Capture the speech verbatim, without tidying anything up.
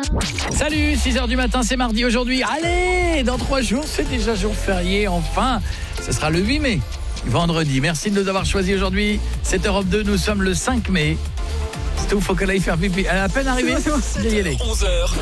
Salut, six heures du matin, c'est mardi aujourd'hui. Allez, dans trois jours, c'est déjà jour férié, enfin. Ce sera le huit mai, vendredi. Merci de nous avoir choisis aujourd'hui. C'est Europe deux, nous sommes le cinq mai. C'est tout, faut qu'elle aille faire pipi. Elle est à peine arrivée. onze heures.